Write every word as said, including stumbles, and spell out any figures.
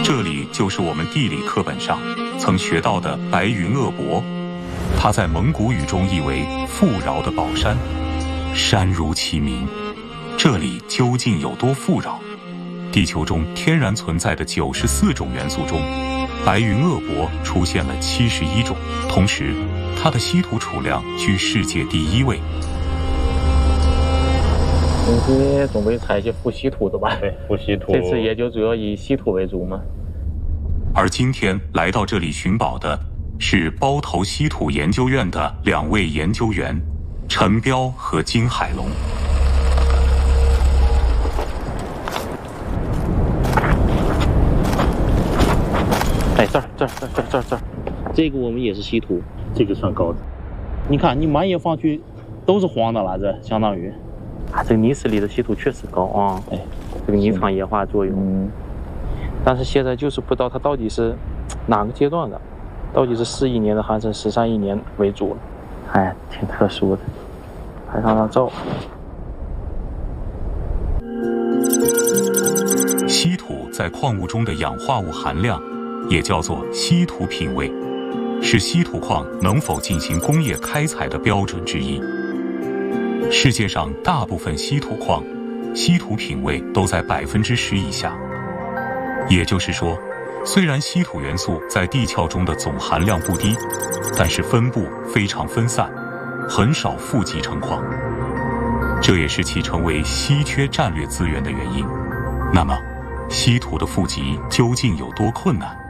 这里就是我们地理课本上曾学到的白云鄂博，它在蒙古语中译为富饶的宝山。山如其名，这里究竟有多富饶？地球中天然存在的九十四种元素中，白云鄂博出现了七十一种，同时它的稀土储量居世界第一位。 平时总会采一些富稀土的吧？ 对，富稀土。 这次也就主要以稀土为主嘛。 而今天来到这里寻宝的是包头稀土研究院的两位研究员，陈彪和金海龙。 哎，这儿这儿这儿这儿这儿这儿，这个我们也是稀土， 这个算高的。 你看，你满眼放去都是黄的了，这相当于。啊，这个泥石里的稀土确实高啊！哎，这个泥场液化作用。嗯。但是现在就是不知道它到底是哪个阶段的，到底是四亿年的还是十三亿年为主了？哎，挺特殊的。还让它照。 稀土在矿物中的氧化物含量，也叫做稀土品位，是稀土矿能否进行工业开采的标准之一。世界上大部分稀土矿，稀土品位都在百分之十以下。也就是说，虽然稀土元素在地壳中的总含量不低，但是分布非常分散，很少富集成矿，这也是其成为稀缺战略资源的原因。那么，稀土的富集究竟有多困难？